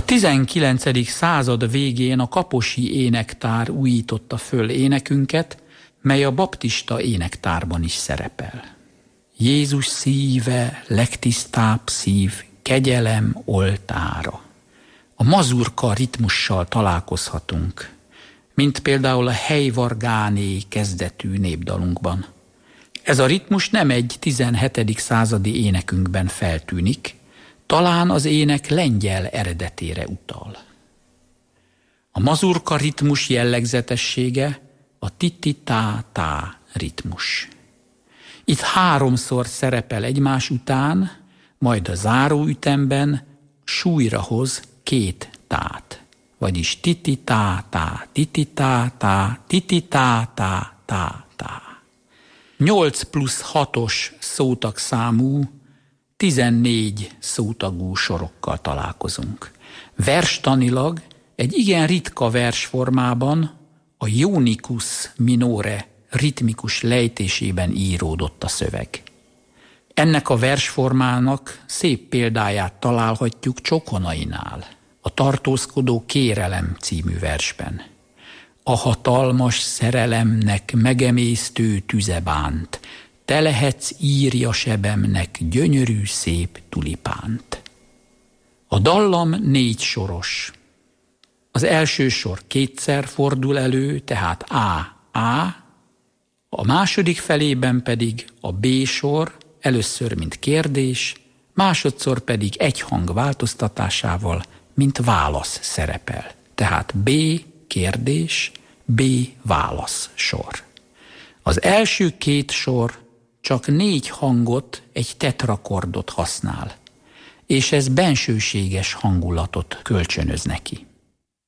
19. század végén a kaposi énektár újította föl énekünket, mely a baptista énektárban is szerepel. Jézus szíve, legtisztább szív, kegyelem oltára. A mazurka ritmussal találkozhatunk, mint például a Helyvargáné kezdetű népdalunkban. Ez a ritmus nem egy 17. századi énekünkben feltűnik, talán az ének lengyel eredetére utal. A mazurka ritmus jellegzetessége a titi-tá-tá ritmus. Itt 3-szor szerepel egymás után, majd a záróütemben súlyra hoz 2 tát, vagyis titi-tá-tá, titi-tá-tá, titi-tá-tá, tá-tá. 8 plusz 6-os szótagszámú, 14 szótagú sorokkal találkozunk. Verstanilag egy igen ritka versformában, a Ionicus minore ritmikus lejtésében íródott a szöveg. Ennek a versformának szép példáját találhatjuk Csokonainál, a Tartózkodó kérelem című versben. A hatalmas szerelemnek megemésztő tüze bánt, te lehetsz írja sebemnek gyönyörű szép tulipánt. A dallam 4 soros. Az első sor 2-szer fordul elő, tehát A, a második felében pedig a B sor, először mint kérdés, másodszor pedig egy hang változtatásával, mint válasz szerepel. Tehát B kérdés, B válasz sor. Az első 2 sor csak 4 hangot, egy tetrakordot használ, és ez bensőséges hangulatot kölcsönöz neki.